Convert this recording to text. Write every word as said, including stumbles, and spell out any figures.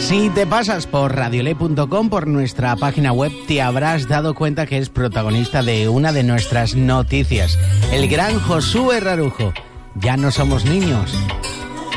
Si te pasas por radioley punto com, por nuestra página web, te habrás dado cuenta que es protagonista de una de nuestras noticias. El gran Josué Rarujo. Ya no somos niños,